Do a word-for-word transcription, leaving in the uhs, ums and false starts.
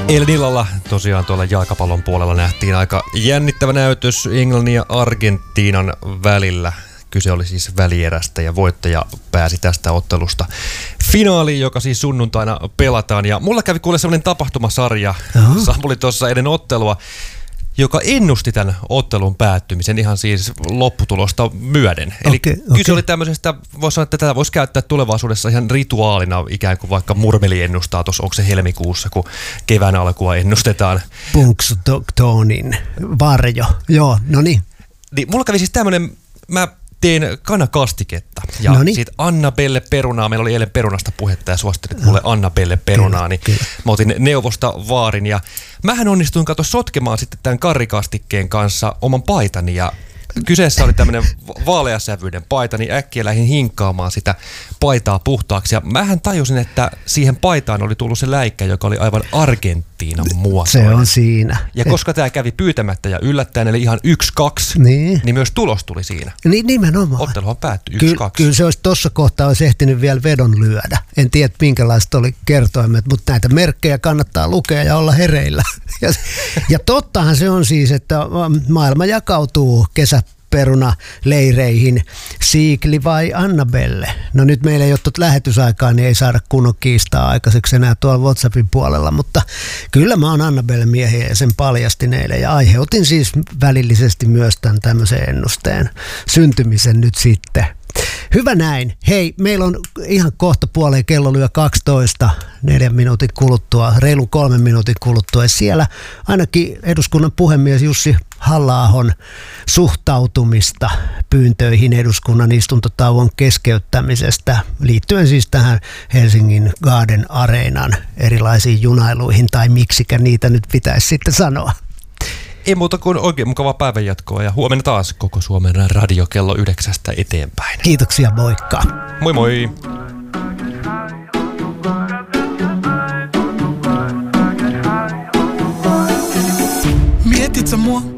Eilen illalla tosiaan tuolla jalkapallon puolella nähtiin aika jännittävä näytös Englannin ja Argentiinan välillä. Kyse oli siis välierästä ja voittaja pääsi tästä ottelusta finaaliin, joka siis sunnuntaina pelataan. Ja mulla kävi kuule sellainen tapahtumasarja, Samuli tuossa ennen ottelua, joka ennusti tämän ottelun päättymisen ihan siis lopputulosta myöden. Eli okay, kyse okay. oli tämmöisestä, voisi sanoa, että tätä voisi käyttää tulevaisuudessa ihan rituaalina, ikään kuin vaikka murmeli ennustaa tuossa, onko se helmikuussa, kun kevään alkua ennustetaan. Punxsutawnien varjo, joo, no niin. Niin, mulla kävi siis tämmöinen, mä tein kanakastiketta ja Noniin. siitä Annabelle perunaa, meillä oli eilen perunasta puhetta ja suosittelit mulle Annabelle perunaa, niin kyllä. mä otin neuvosta vaarin ja mähän onnistuin kato sotkemaan sitten tämän karrikastikkeen kanssa oman paitani ja kyseessä oli tämmöinen vaaleasävyinen paita, niin äkkiä lähdin hinkkaamaan sitä paitaa puhtaaksi ja mähän tajusin, että siihen paitaan oli tullut se läikkä, joka oli aivan Argentiinan muotoinen. Se on siinä. Ja koska tämä kävi pyytämättä ja yllättäen, eli ihan yksi kaksi, niin. niin myös tulos tuli siinä. Niin, nimenomaan. Otteluhan päättyi Ky- yksi kaksi. Kyllä se olisi tuossa kohtaa olisi ehtinyt vielä vedon lyödä. En tiedä, minkälaiset oli kertoimet, mutta näitä merkkejä kannattaa lukea ja olla hereillä. Ja, ja tottahan se on siis, että maailma jakautuu kesäperunaleireihin, Siikli vai Annabelle. No nyt meillä ei ole tuota lähetysaikaa, niin ei saada kunnon kiistaa aikaiseksi enää tuolla WhatsAppin puolella, mutta kyllä mä oon Annabelle miehiä ja sen paljastin eilen ja aiheutin siis välillisesti myös tämän tämmöisen ennusteen syntymisen nyt sitten. Hyvä näin. Hei, meillä on ihan kohta puoleen, kello lyö kaksitoista, neljän minuutin kuluttua, reilun kolmen minuutin kuluttua. Ja siellä ainakin eduskunnan puhemies Jussi Halla-ahon suhtautumista pyyntöihin eduskunnan istuntotauon keskeyttämisestä liittyen siis tähän Helsingin Garden Areenan erilaisiin junailuihin tai miksikä niitä nyt pitäisi sitten sanoa. Ei muuta kuin oikein mukavaa päivänjatkoa ja huomenna taas koko Suomen radio kello yhdeksästä eteenpäin. Kiitoksia, moikka. Moi moi. Mietit sä mua?